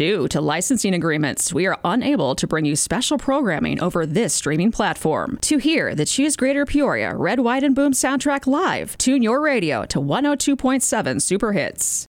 Due to licensing agreements, we are unable to bring you special programming over this streaming platform. To hear the Choose Greater Peoria Red, White, and Boom soundtrack live, tune your radio to 102.7 Super Hits.